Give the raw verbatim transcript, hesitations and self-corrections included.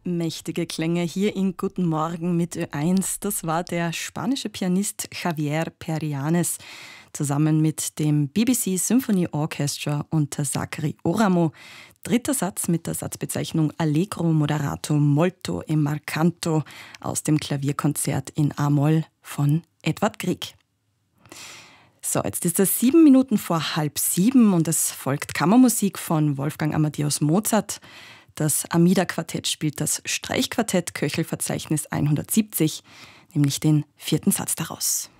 Mächtige Klänge hier in Guten Morgen mit Ö eins. Das war der spanische Pianist Javier Perianes zusammen mit dem B B C Symphony Orchestra unter Zachary Oramo. Dritter Satz mit der Satzbezeichnung Allegro moderato molto e marcanto aus dem Klavierkonzert in A-Moll von Edvard Grieg. So, jetzt ist es sieben Minuten vor halb sieben und es folgt Kammermusik von Wolfgang Amadeus Mozart. Das Amida-Quartett spielt das Streichquartett Köchelverzeichnis hundertsiebzig, nämlich den vierten Satz daraus.